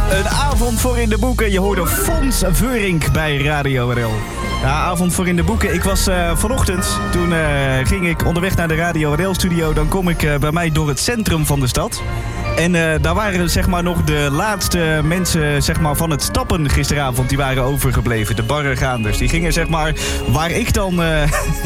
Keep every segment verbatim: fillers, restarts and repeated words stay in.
Een avond voor in de boeken. Je hoorde Fons Veurink bij Radio R L. Ja, avond voor in de boeken. Ik was uh, vanochtend, toen uh, ging ik onderweg naar de Radio R L-studio. Dan kom ik uh, bij mij door het centrum van de stad. En uh, daar waren zeg maar nog de laatste mensen zeg maar, van het stappen gisteravond. Die waren overgebleven, de barregaanders. Die gingen zeg maar, waar ik dan uh,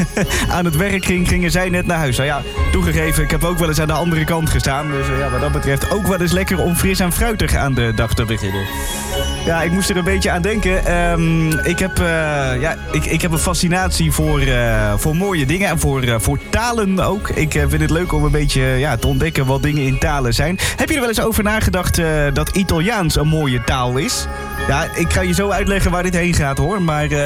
aan het werk ging, gingen zij net naar huis. Nou ja, toegegeven, ik heb ook wel eens aan de andere kant gestaan. Dus uh, ja, wat dat betreft ook wel eens lekker om fris en fruitig aan de dag te beginnen. Ja, ik moest er een beetje aan denken. Um, ik, heb, uh, ja, ik, ik heb een fascinatie voor, uh, voor mooie dingen en voor, uh, voor talen ook. Ik uh, vind het leuk om een beetje ja, te ontdekken wat dingen in talen zijn. Heb je er wel eens over nagedacht uh, dat Italiaans een mooie taal is? Ja, ik ga je zo uitleggen waar dit heen gaat hoor, maar... Uh,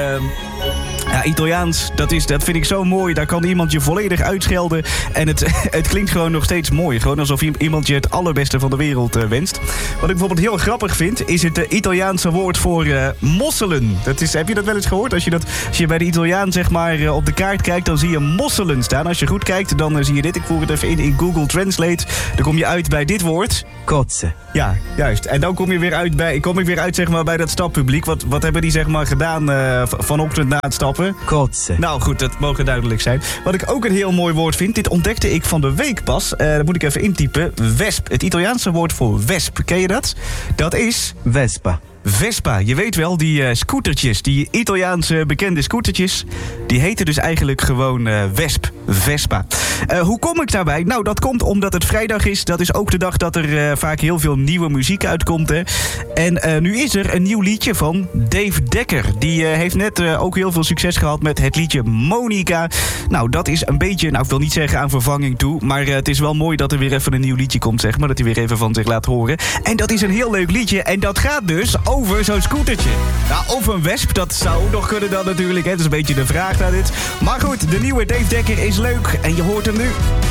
Ja, Italiaans, dat, is, dat vind ik zo mooi. Daar kan iemand je volledig uitschelden. En het, het klinkt gewoon nog steeds mooi. Gewoon alsof iemand je het allerbeste van de wereld uh, wenst. Wat ik bijvoorbeeld heel grappig vind, is het uh, Italiaanse woord voor uh, mosselen. Dat is, heb je dat wel eens gehoord? Als je, dat, als je bij de Italiaan zeg maar, uh, op de kaart kijkt, dan zie je mosselen staan. Als je goed kijkt, dan uh, zie je dit. Ik voer het even in in Google Translate. Dan kom je uit bij dit woord. Kotsen. Ja, juist. En dan kom je weer uit bij, kom ik weer uit zeg maar, bij dat stappubliek. Wat, wat hebben die zeg maar, gedaan uh, vanochtend na het stappen? Kotsen. Nou goed, dat mogen duidelijk zijn. Wat ik ook een heel mooi woord vind, dit ontdekte ik van de week pas. Uh, dat moet ik even intypen. Wesp. Het Italiaanse woord voor wesp. Ken je dat? Dat is... Vespa. Vespa. Je weet wel, die uh, scootertjes, die Italiaanse bekende scootertjes, die heten dus eigenlijk gewoon uh, Wesp. Vespa. Uh, hoe kom ik daarbij? Nou, dat komt omdat het vrijdag is. Dat is ook de dag dat er uh, vaak heel veel nieuwe muziek uitkomt. Hè. En uh, nu is er een nieuw liedje van Dave Dekker. Die uh, heeft net uh, ook heel veel succes gehad met het liedje Monica. Nou, dat is een beetje, nou ik wil niet zeggen aan vervanging toe, maar uh, het is wel mooi dat er weer even een nieuw liedje komt, zeg maar. Dat hij weer even van zich laat horen. En dat is een heel leuk liedje. En dat gaat dus over zo'n scootertje. Nou, of een wesp, dat zou nog kunnen dan natuurlijk. Hè. Dat is een beetje de vraag naar dit. Maar goed, de nieuwe Dave Dekker is leuk en je hoort hem nu.